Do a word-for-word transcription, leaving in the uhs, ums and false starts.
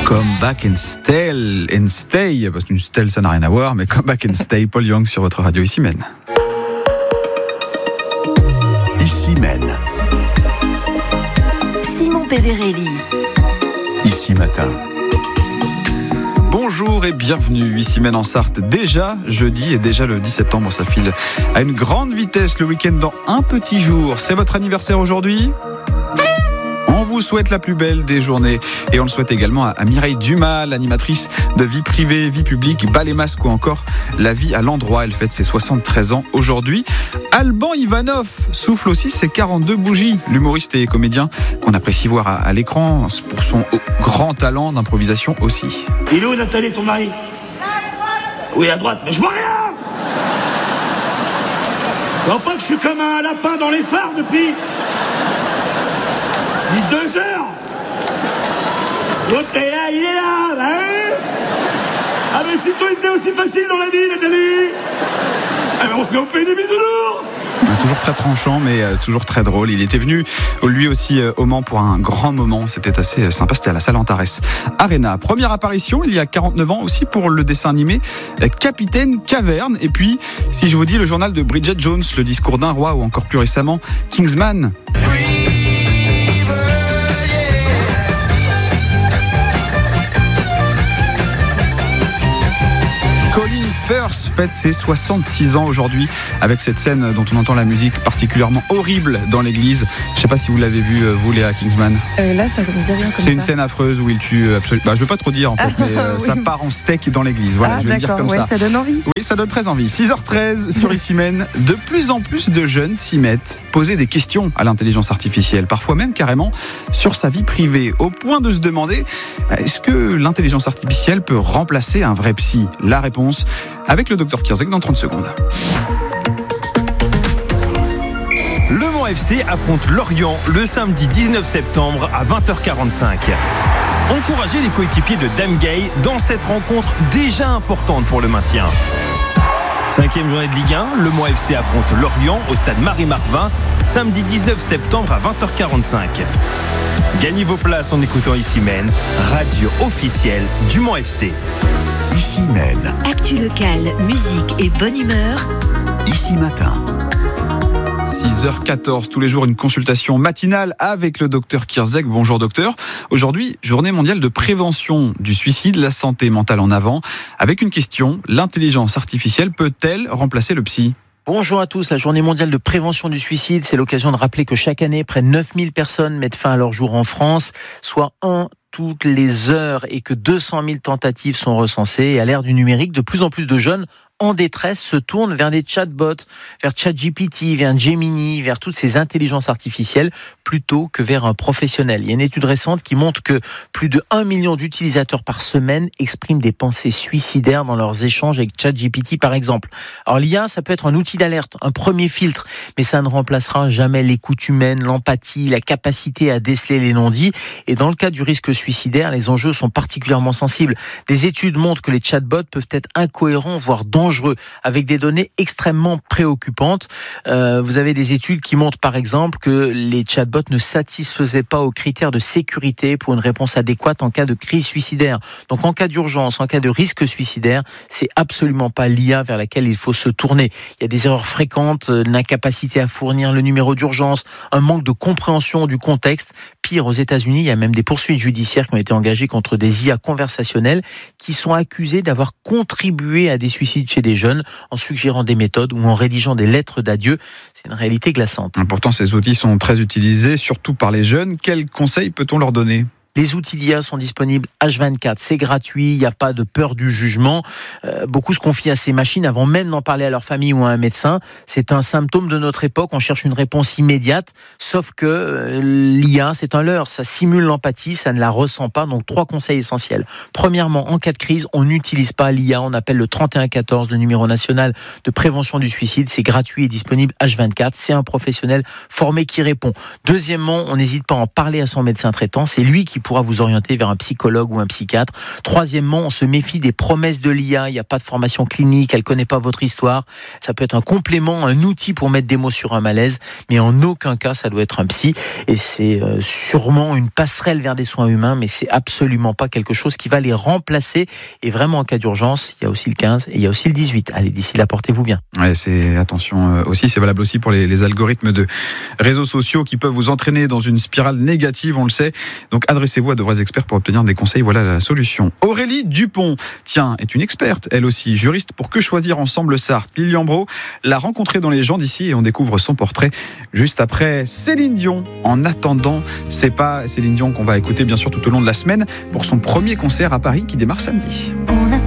Come back and stay, and stay, parce qu'une stèle ça n'a rien à voir, mais come back and stay, Paul Young sur votre radio Ici Mène. Ici Mène. Simon Péverelli. Ici Matin. Bonjour et bienvenue, Ici Mène en Sarthe. Déjà jeudi et déjà le dix septembre, ça file à une grande vitesse. Le week-end dans un petit jour. C'est votre anniversaire aujourd'hui ? On vous souhaite la plus belle des journées et on le souhaite également à Mireille Dumas, l'animatrice de Vie privée, Vie publique, Bal et Masque ou encore La vie à l'endroit. Elle fête ses soixante-treize ans aujourd'hui. Alban Ivanov souffle aussi ses quarante-deux bougies. L'humoriste et comédien qu'on apprécie voir à, à l'écran pour son grand talent d'improvisation aussi. Il est où Nathalie, ton mari ? Oui, à droite, mais je vois rien. Tu vois pas que je suis comme un lapin dans les phares depuis... Il est deux heures. L'autre est là, il est là, hein. Ah mais si tout était aussi facile dans la vie, Nathalie. Ah mais on serait au pays des bisounours. Toujours très tranchant, mais toujours très drôle. Il était venu, lui aussi, au Mans pour un grand moment. C'était assez sympa. C'était à la salle Antares Arena. Première apparition, il y a quarante-neuf ans aussi pour le dessin animé Capitaine Caverne. Et puis, si je vous dis le journal de Bridget Jones, le discours d'un roi ou encore plus récemment, Kingsman. First fête ses soixante-six ans aujourd'hui avec cette scène dont on entend la musique particulièrement horrible dans l'église. Je ne sais pas si vous l'avez vu, vous, Léa Kingsman. Euh, là, ça me dit rien comme C'est ça. une scène affreuse où il tue absolument. Bah, je ne veux pas trop dire en fait, mais euh, oui. Ça part en steak dans l'église. Voilà, ah, je vais le dire comme ouais, ça. Ça donne envie. Oui, ça donne très envie. six heures treize sur Ici Mène. De plus en plus de jeunes s'y mettent, poser des questions à l'intelligence artificielle, parfois même carrément sur sa vie privée, au point de se demander est-ce que l'intelligence artificielle peut remplacer un vrai psy ? La réponse avec le docteur Kierzek dans trente secondes. Le Mans F C affronte Lorient le samedi dix-neuf septembre à vingt heures quarante-cinq. Encouragez les coéquipiers de Dame Gay dans cette rencontre déjà importante pour le maintien. Cinquième journée de Ligue un, le Mans F C affronte Lorient au stade Marie-Marvin, samedi dix-neuf septembre à vingt heures quarante-cinq. Gagnez vos places en écoutant Ici Mène, radio officielle du Mans F C. Ici Mène. Actu locale, musique et bonne humeur. Ici Matin. six heures quatorze, tous les jours une consultation matinale avec le docteur Kierzek. Bonjour docteur. Aujourd'hui, journée mondiale de prévention du suicide, la santé mentale en avant. Avec une question, l'intelligence artificielle peut-elle remplacer le psy ? Bonjour à tous, la journée mondiale de prévention du suicide, c'est l'occasion de rappeler que chaque année, près de neuf mille personnes mettent fin à leur jour en France, soit un toutes les heures et que deux cent mille tentatives sont recensées. Et à l'ère du numérique, de plus en plus de jeunes en détresse se tournent vers des chatbots, vers ChatGPT, vers Gemini, vers toutes ces intelligences artificielles, plutôt que vers un professionnel. Il y a une étude récente qui montre que plus de un million d'utilisateurs par semaine expriment des pensées suicidaires dans leurs échanges avec ChatGPT, par exemple. Alors l'I A, ça peut être un outil d'alerte, un premier filtre, mais ça ne remplacera jamais l'écoute humaine, l'empathie, la capacité à déceler les non-dits. Et dans le cas du risque suicidaire, les enjeux sont particulièrement sensibles. Des études montrent que les chatbots peuvent être incohérents, voire dangereux, avec des données extrêmement préoccupantes. Euh, vous avez des études qui montrent par exemple que les chatbots ne satisfaisaient pas aux critères de sécurité pour une réponse adéquate en cas de crise suicidaire. Donc en cas d'urgence, en cas de risque suicidaire, c'est absolument pas l'I A vers laquelle il faut se tourner. Il y a des erreurs fréquentes, une incapacité à fournir le numéro d'urgence, un manque de compréhension du contexte. Pire, aux États-Unis, il y a même des poursuites judiciaires qui ont été engagées contre des I A conversationnelles qui sont accusées d'avoir contribué à des suicides chez des jeunes en suggérant des méthodes ou en rédigeant des lettres d'adieu. C'est une réalité glaçante. Pourtant, ces outils sont très utilisés, surtout par les jeunes. Quels conseils peut-on leur donner ? Les outils d'I A sont disponibles H vingt-quatre, c'est gratuit, il n'y a pas de peur du jugement. Euh, beaucoup se confient à ces machines avant même d'en parler à leur famille ou à un médecin. C'est un symptôme de notre époque, on cherche une réponse immédiate, sauf que euh, l'I A, c'est un leurre, ça simule l'empathie, ça ne la ressent pas. Donc trois conseils essentiels. Premièrement, en cas de crise, on n'utilise pas l'I A, on appelle le trente et un quatorze, le numéro national de prévention du suicide, c'est gratuit et disponible H vingt-quatre, c'est un professionnel formé qui répond. Deuxièmement, on n'hésite pas à en parler à son médecin traitant, c'est lui qui pourra vous orienter vers un psychologue ou un psychiatre. Troisièmement, on se méfie des promesses de l'I A. Il n'y a pas de formation clinique, elle ne connaît pas votre histoire. Ça peut être un complément, un outil pour mettre des mots sur un malaise, mais en aucun cas, ça doit être un psy. Et c'est euh, sûrement une passerelle vers des soins humains, mais c'est absolument pas quelque chose qui va les remplacer. Et vraiment, en cas d'urgence, il y a aussi le quinze et il y a aussi le dix-huit. Allez, d'ici là, portez-vous bien. Ouais, c'est attention aussi, c'est valable aussi pour les, les algorithmes de réseaux sociaux qui peuvent vous entraîner dans une spirale négative, on le sait. Donc adressez-vous à de vrais experts pour obtenir des conseils. Voilà la solution. Aurélie Dupont, tiens, est une experte, elle aussi, juriste pour Que Choisir Ensemble Sarthe. Lilian Brault l'a rencontrée dans Les gens d'ici et on découvre son portrait juste après Céline Dion. En attendant, c'est pas Céline Dion qu'on va écouter bien sûr tout au long de la semaine pour son premier concert à Paris qui démarre samedi. On a